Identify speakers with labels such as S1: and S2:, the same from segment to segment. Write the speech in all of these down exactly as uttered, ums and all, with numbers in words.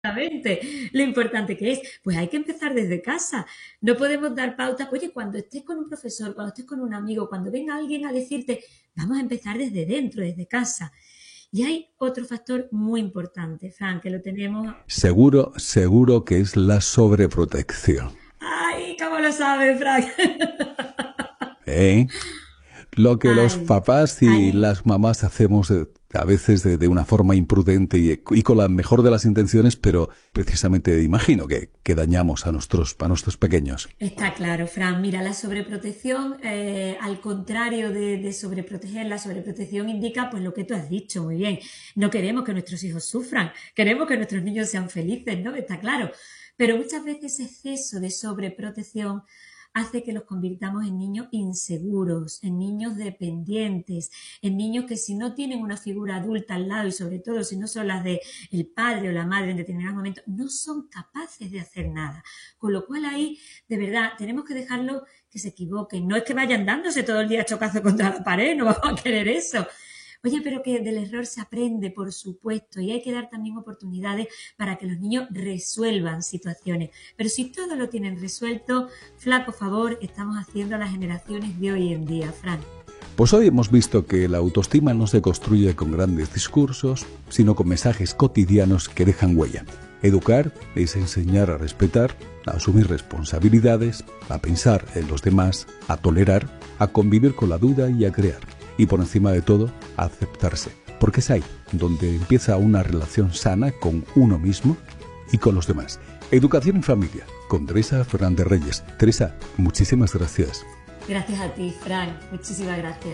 S1: Exactamente, lo importante que es, pues hay que empezar desde casa. No podemos dar pautas, oye, cuando estés con un profesor, cuando estés con un amigo, cuando venga alguien a decirte, vamos a empezar desde dentro, desde casa. Y hay otro factor muy importante, Fran, que lo tenemos...
S2: Seguro, seguro que es la sobreprotección.
S1: ¡Ay, cómo lo sabes, Fran!
S2: ¿Eh? Lo que los
S1: Ay,
S2: papás y
S1: ay,
S2: las mamás hacemos eh, a veces de, de una forma imprudente y, y con la mejor de las intenciones, pero precisamente imagino que, que dañamos a nuestros, a nuestros pequeños.
S1: está claro, Fran. Mira, la sobreprotección, eh, al contrario de, de sobreproteger, la sobreprotección indica pues lo que tú has dicho, muy bien. No queremos que nuestros hijos sufran, queremos que nuestros niños sean felices, ¿no? Está claro. Pero muchas veces ese exceso de sobreprotección hace que los convirtamos en niños inseguros, en niños dependientes, en niños que si no tienen una figura adulta al lado y sobre todo si no son las de el padre o la madre en determinados momentos, no son capaces de hacer nada. Con lo cual ahí, de verdad, tenemos que dejarlo que se equivoquen. No es que vayan dándose todo el día chocazo contra la pared, no vamos a querer eso. Oye, pero que del error se aprende, por supuesto, y hay que dar también oportunidades para que los niños resuelvan situaciones. Pero si todo lo tienen resuelto, flaco favor estamos haciendo a las generaciones de hoy en día, Fran.
S2: Pues hoy hemos visto que la autoestima no se construye con grandes discursos, sino con mensajes cotidianos que dejan huella. Educar es enseñar a respetar, a asumir responsabilidades, a pensar en los demás, a tolerar, a convivir con la duda y a crear. Y por encima de todo, a aceptarse. Porque es ahí donde empieza una relación sana con uno mismo y con los demás. Educación en familia, con Teresa Fernández Reyes. Teresa, muchísimas gracias.
S1: Gracias a ti, Fran. Muchísimas gracias.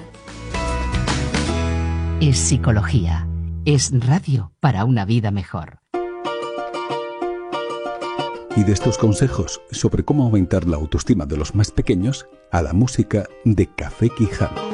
S3: Es psicología. Es radio para una vida mejor.
S2: Y de estos consejos sobre cómo aumentar la autoestima de los más pequeños a la música de Café Quijano.